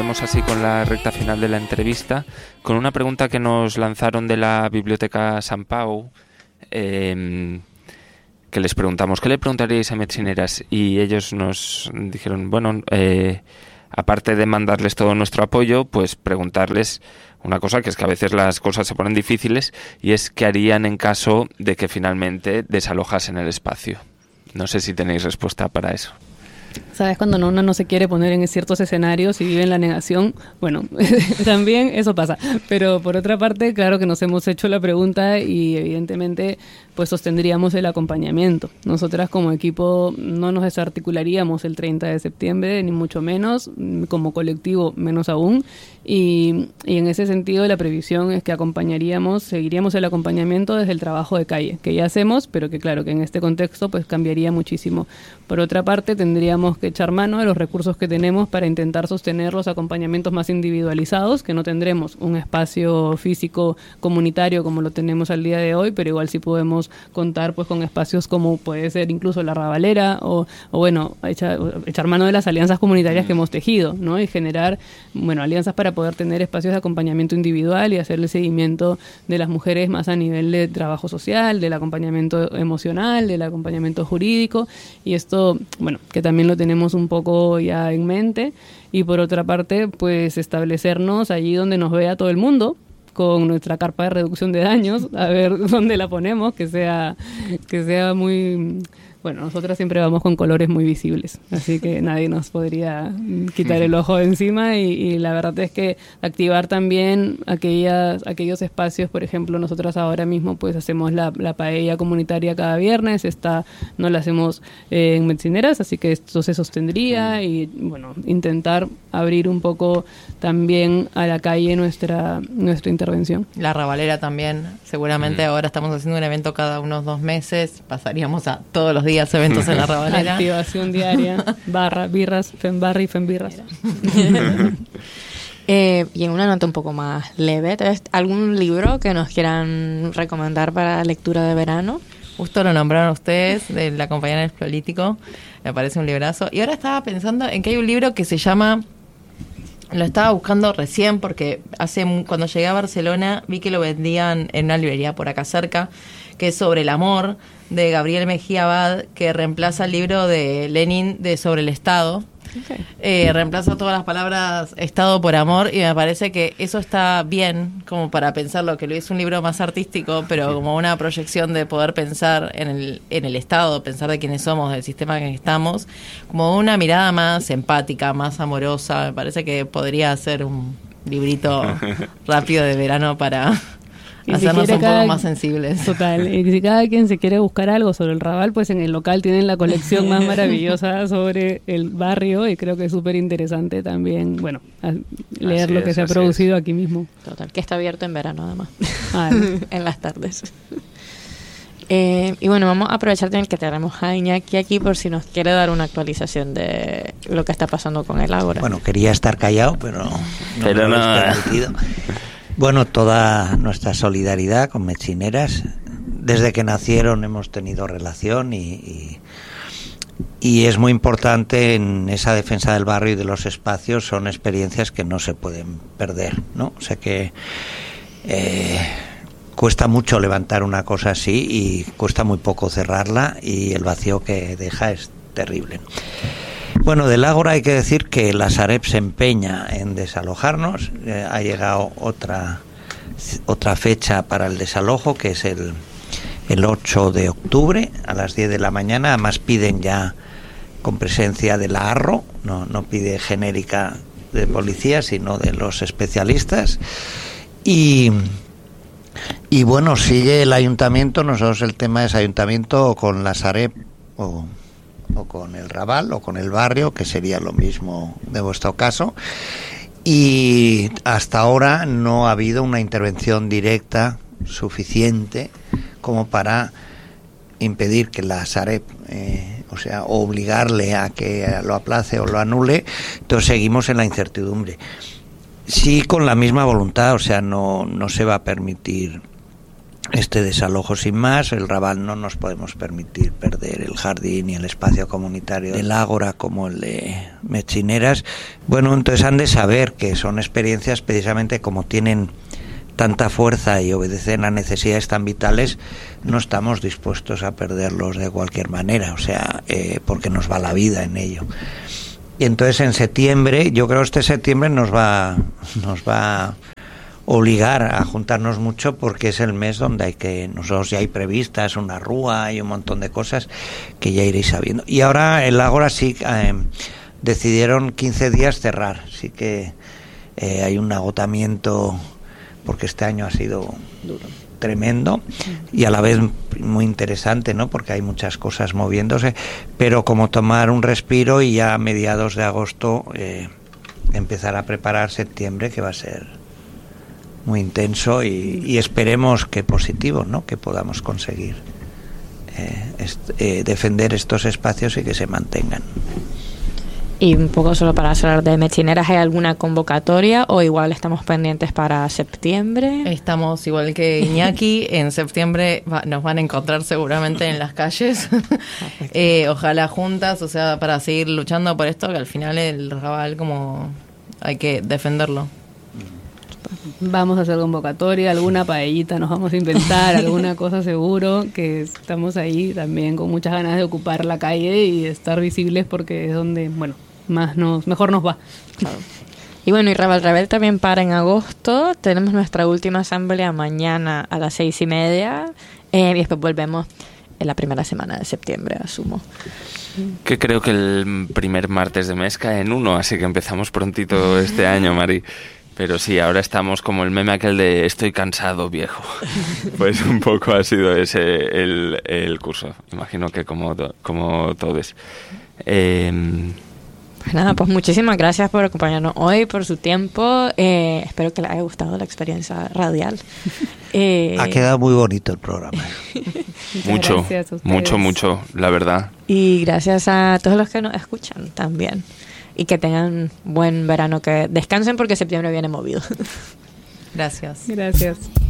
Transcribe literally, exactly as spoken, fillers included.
Así con la recta final de la entrevista, con una pregunta que nos lanzaron de la Biblioteca San Pau, eh, que les preguntamos, ¿qué le preguntaríais a Metxineras? Y ellos nos dijeron, bueno, eh, aparte de mandarles todo nuestro apoyo, pues preguntarles una cosa, que es que a veces las cosas se ponen difíciles, y es qué harían en caso de que finalmente desalojasen el espacio. No sé si tenéis respuesta para eso. ¿Sabes? Cuando uno no se quiere poner en ciertos escenarios y vive en la negación, bueno, también eso pasa. Pero por otra parte, claro que nos hemos hecho la pregunta y evidentemente pues sostendríamos el acompañamiento. Nosotras como equipo no nos desarticularíamos el treinta de septiembre, ni mucho menos, como colectivo menos aún. Y, y en ese sentido la previsión es que acompañaríamos, seguiríamos el acompañamiento desde el trabajo de calle, que ya hacemos, pero que claro, que en este contexto pues cambiaría muchísimo. Por otra parte, tendríamos que echar mano de los recursos que tenemos para intentar sostener los acompañamientos más individualizados, que no tendremos un espacio físico comunitario como lo tenemos al día de hoy, pero igual sí podemos contar pues con espacios como puede ser incluso la Ravalera o, o bueno, echar, echar mano de las alianzas comunitarias que hemos tejido, ¿no? Y generar, bueno, alianzas para poder tener espacios de acompañamiento individual y hacer el seguimiento de las mujeres más a nivel de trabajo social, del acompañamiento emocional, del acompañamiento jurídico, y esto, bueno, que también lo tenemos un poco ya en mente. Y por otra parte, pues establecernos allí donde nos vea todo el mundo, con nuestra carpa de reducción de daños, a ver dónde la ponemos, que sea, que sea muy... Bueno, nosotros siempre vamos con colores muy visibles, así que nadie nos podría quitar el ojo de encima y, y la verdad es que activar también aquellas, aquellos espacios, por ejemplo, nosotros ahora mismo pues hacemos la, la paella comunitaria cada viernes, esta no la hacemos eh, en Metxineras, así que esto se sostendría y bueno, intentar abrir un poco también a la calle nuestra, nuestra intervención. La Ravalera también, seguramente mm. ahora estamos haciendo un evento cada unos dos meses, pasaríamos a todos los días días eventos en la Ravalera. Activación diaria, barra, birras, fembarra y fembirras. eh, y en una nota un poco más leve, ¿algún libro que nos quieran recomendar para lectura de verano? Justo lo nombraron ustedes, de La compañera del político, me parece un librazo. Y ahora estaba pensando en que hay un libro que se llama... Lo estaba buscando recién porque hace cuando llegué a Barcelona vi que lo vendían en una librería por acá cerca, que es sobre el amor, de Gabriel Mejía Abad, que reemplaza el libro de Lenin de Sobre el Estado. Okay. Eh, reemplaza todas las palabras Estado por amor y me parece que eso está bien como para pensarlo, que lo es un libro más artístico, pero como una proyección de poder pensar en el, en el Estado, pensar de quiénes somos, del sistema en el que estamos, como una mirada más empática, más amorosa. Me parece que podría ser un librito rápido de verano para... Y hacernos si un cada, poco más sensibles. Total. Y si cada quien se quiere buscar algo sobre el Raval, pues en el local tienen la colección más maravillosa sobre el barrio y creo que es súper interesante también, bueno, leer así lo que es, se ha producido es. Aquí mismo. Total, que está abierto en verano además, ah, en las tardes. Eh, y bueno, vamos a aprovechar también que tenemos a Iñaki aquí por si nos quiere dar una actualización de lo que está pasando con el Ágora. Bueno, quería estar callado, pero no pero me lo no. he permitido. Bueno, toda nuestra solidaridad con Metxineras. Desde que nacieron hemos tenido relación y, y, y es muy importante en esa defensa del barrio y de los espacios. Son experiencias que no se pueden perder, ¿no? O sea que eh, cuesta mucho levantar una cosa así y cuesta muy poco cerrarla y el vacío que deja es terrible. Bueno, del Ágora hay que decir que la Sareb se empeña en desalojarnos. Eh, ha llegado otra otra fecha para el desalojo, que es el, el ocho de octubre a las diez de la mañana. Además piden ya con presencia de la ARRO, no, no pide genérica de policía, sino de los especialistas. Y, y bueno, sigue el ayuntamiento. Nosotros el tema es ayuntamiento con la Sareb o... o con el Raval o con el barrio, que sería lo mismo de vuestro caso, y hasta ahora no ha habido una intervención directa suficiente como para impedir que la Sareb, eh, o sea, obligarle a que lo aplace o lo anule. Entonces seguimos en la incertidumbre. Sí, con la misma voluntad, o sea, no, no se va a permitir este desalojo sin más. El Raval no nos podemos permitir perder el jardín y el espacio comunitario del Ágora como el de Metxineras. Bueno, entonces han de saber que son experiencias precisamente como tienen tanta fuerza y obedecen a necesidades tan vitales, no estamos dispuestos a perderlos de cualquier manera, o sea, eh, porque nos va la vida en ello. Y entonces en septiembre, yo creo que este septiembre nos va, nos va a obligar a juntarnos mucho, porque es el mes donde hay que, nosotros ya hay previstas una rúa y un montón de cosas que ya iréis sabiendo. Y ahora el Ágora sí eh, decidieron quince días cerrar, sí que eh, hay un agotamiento, porque este año ha sido duro, tremendo, y a la vez muy interesante, ¿no? Porque hay muchas cosas moviéndose, pero como tomar un respiro y ya a mediados de agosto eh, empezar a preparar septiembre, que va a ser muy intenso y, y esperemos que positivo, ¿no? Que podamos conseguir eh, est- eh, defender estos espacios y que se mantengan. Y un poco solo para hablar de Metxineras, ¿hay alguna convocatoria o igual estamos pendientes para septiembre? Estamos igual que Iñaki, en septiembre va, nos van a encontrar seguramente en las calles, eh, ojalá juntas, o sea, para seguir luchando por esto, que al final el Raval como hay que defenderlo. Vamos a hacer convocatoria, alguna paellita nos vamos a inventar, alguna cosa seguro, que estamos ahí también con muchas ganas de ocupar la calle y estar visibles, porque es donde, bueno, más nos, mejor nos va. Claro. Y bueno, y Raval Rebel también para en agosto. Tenemos nuestra última asamblea mañana a las seis y media eh, y después volvemos en la primera semana de septiembre, asumo. Que creo que el primer martes de mes cae en uno, así que empezamos prontito este año, Mari. Pero sí, ahora estamos como el meme aquel de estoy cansado, viejo. Pues un poco ha sido ese el, el curso. Imagino que como, to, como todos. Eh, Pues nada, pues muchísimas gracias por acompañarnos hoy, por su tiempo. Eh, espero que les haya gustado la experiencia radial. Eh, ha quedado muy bonito el programa. mucho, mucho, mucho, la verdad. Y gracias a todos los que nos escuchan también. Y que tengan buen verano, que descansen porque septiembre viene movido. Gracias. Gracias.